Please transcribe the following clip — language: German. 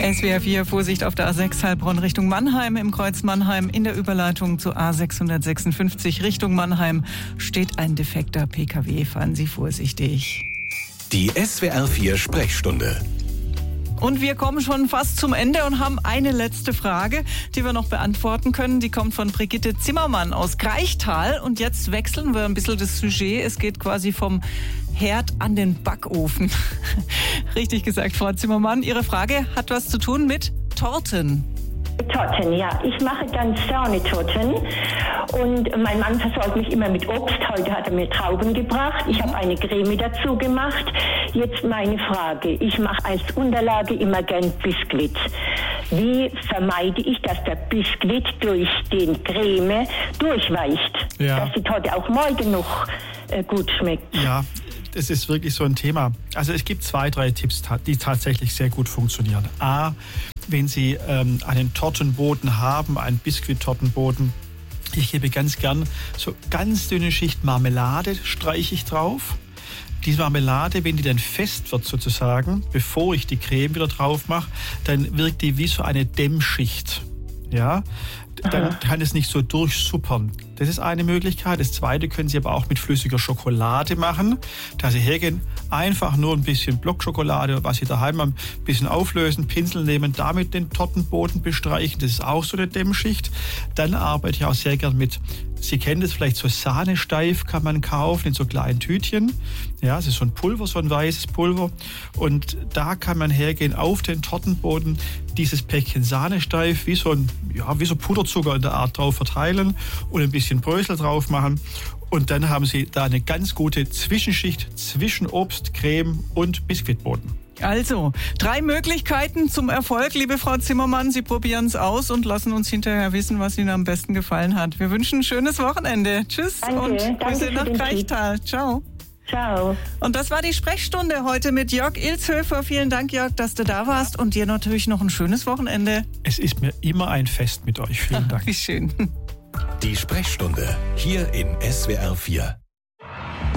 SWR 4, Vorsicht auf der A6 Heilbronn Richtung Mannheim, im Kreuz Mannheim. In der Überleitung zur A656 Richtung Mannheim steht ein defekter PKW. Fahren Sie vorsichtig. Die SWR 4 Sprechstunde. Und wir kommen schon fast zum Ende und haben eine letzte Frage, die wir noch beantworten können. Die kommt von Brigitte Zimmermann aus Greichtal. Und jetzt wechseln wir ein bisschen das Sujet. Es geht quasi vom Herd an den Backofen. Richtig gesagt, Frau Zimmermann. Ihre Frage hat was zu tun mit Torten. Torten, ja. Ich mache ganz Sahnetorten und mein Mann versorgt mich immer mit Obst. Heute hat er mir Trauben gebracht. Ich habe eine Creme dazu gemacht. Jetzt meine Frage. Ich mache als Unterlage immer gern Biskuit. Wie vermeide ich, dass der Biskuit durch den Creme durchweicht? Ja. Dass die Torte auch morgen noch gut schmeckt. Ja, das ist wirklich so ein Thema. Also es gibt 2, 3 Tipps, die tatsächlich sehr gut funktionieren. A, wenn Sie einen Tortenboden haben, einen Biskuit-Tortenboden, ich gebe ganz gern so ganz dünne Schicht Marmelade, streiche ich drauf. Diese Marmelade, wenn die dann fest wird sozusagen, bevor ich die Creme wieder drauf mache, dann wirkt die wie so eine Dämmschicht. Ja, dann kann es nicht so durchsuppern. Das ist eine Möglichkeit. Das zweite können Sie aber auch mit flüssiger Schokolade machen. Da Sie hergehen, einfach nur ein bisschen Blockschokolade, was Sie daheim haben, ein bisschen auflösen, Pinsel nehmen, damit den Tortenboden bestreichen. Das ist auch so eine Dämmschicht. Dann arbeite ich auch sehr gern mit, Sie kennen das vielleicht, so Sahnesteif kann man kaufen in so kleinen Tütchen. Ja, das ist so ein Pulver, so ein weißes Pulver. Und da kann man hergehen auf den Tortenboden, dieses Päckchen Sahnesteif wie so Puderzucker in der Art drauf verteilen und ein bisschen Brösel drauf machen. Und dann haben Sie da eine ganz gute Zwischenschicht zwischen Obst, Creme und Biskuitboden. Also, 3 Möglichkeiten zum Erfolg, liebe Frau Zimmermann. Sie probieren es aus und lassen uns hinterher wissen, was Ihnen am besten gefallen hat. Wir wünschen ein schönes Wochenende. Tschüss. Danke, und Grüße nach Greichtal. Ciao. Ciao. Und das war die Sprechstunde heute mit Jörg Ilzhöfer. Vielen Dank, Jörg, dass du da warst. Und dir natürlich noch ein schönes Wochenende. Es ist mir immer ein Fest mit euch. Vielen Dank. Wie schön. Die Sprechstunde hier in SWR 4.